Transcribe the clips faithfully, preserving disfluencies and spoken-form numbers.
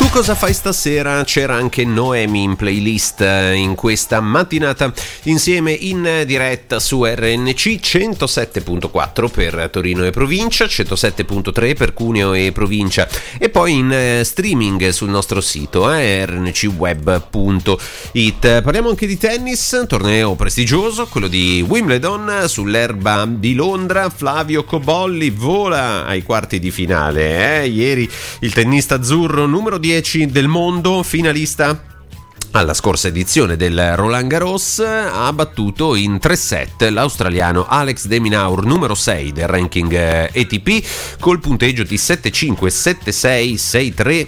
Tu cosa fai stasera? C'era anche Noemi in playlist in questa mattinata insieme in diretta su R N C centosette virgola quattro per Torino e provincia, centosette virgola tre per Cuneo e provincia e poi in streaming sul nostro sito eh, r n c web punto i t. Parliamo anche di tennis, torneo prestigioso, quello di Wimbledon sull'erba di Londra. Flavio Cobolli vola ai quarti di finale. Eh? Ieri il tennista azzurro numero dieci del mondo, finalista alla scorsa edizione del Roland Garros, ha battuto in tre set l'australiano Alex de Minaur, numero sei del ranking A T P, col punteggio di sette cinque, sette sei, sei tre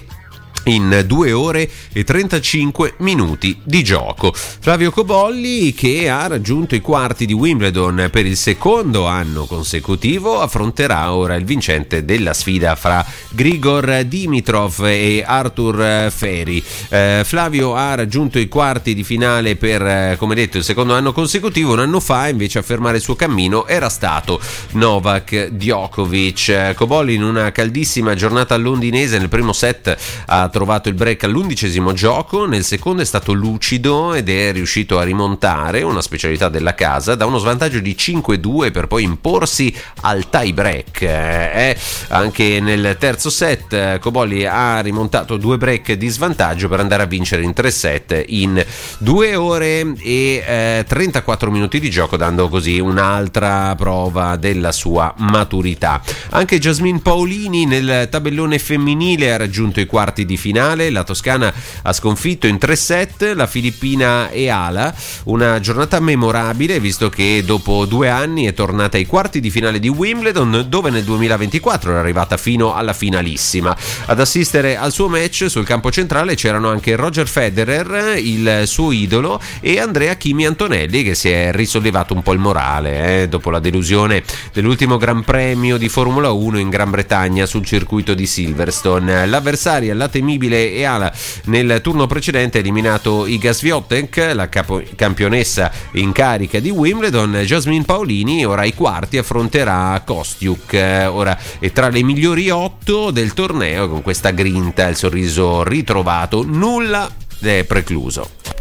in due ore e trentacinque minuti di gioco. Flavio Cobolli, che ha raggiunto i quarti di Wimbledon per il secondo anno consecutivo, affronterà ora il vincente della sfida fra Grigor Dimitrov e Arthur Feri. Eh, Flavio ha raggiunto i quarti di finale per, come detto, il secondo anno consecutivo. Un anno fa invece a fermare il suo cammino era stato Novak Djokovic. Cobolli, in una caldissima giornata londinese, nel primo set ha trovato il break all'undicesimo gioco, nel secondo è stato lucido ed è riuscito a rimontare, una specialità della casa, da uno svantaggio di cinque due per poi imporsi al tie break. Eh, anche nel terzo set Cobolli ha rimontato due break di svantaggio per andare a vincere in tre set in due ore e eh, trentaquattro minuti di gioco, dando così un'altra prova della sua maturità. Anche Jasmine Paolini nel tabellone femminile ha raggiunto i quarti di finale. La toscana ha sconfitto in tre set la filippina Eala, una giornata memorabile visto che dopo due anni è tornata ai quarti di finale di Wimbledon, dove nel duemilaventiquattro era arrivata fino alla finalissima. Ad assistere al suo match sul campo centrale c'erano anche Roger Federer, il suo idolo, e Andrea Chimi Antonelli, che si è risollevato un po' il morale eh, dopo la delusione dell'ultimo Gran Premio di Formula uno in Gran Bretagna sul circuito di Silverstone. L'avversaria, la temibile Eala, nel turno precedente ha eliminato Iga Swiatek, la capo- campionessa in carica di Wimbledon. Jasmine Paolini ora ai quarti affronterà Kostiuk, ora è tra le migliori otto del torneo, con questa grinta, il sorriso ritrovato, nulla è precluso.